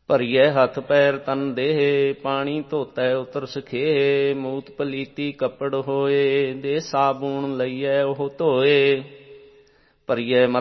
ਭਰੀਏ ਹੱਥ ਪੈਰ ਤਨ ਦੇਹ, ਪਾਣੀ ਧੋਤੈ ਉਤਰ ਸਖੇ। ਮੂਤ ਪਲੀਤੀ ਕੱਪੜ ਹੋਏ, ਦੇ ਸਾਬੂਣ ਲਈਐ ਉਹ ਧੋਏ। ਭਰੀਏ